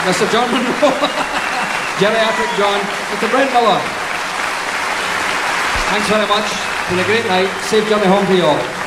Mr. John Munro. Geriatric John. Mr. Brent Miller. Thanks very much. It's been a great night. Safe journey home to you all.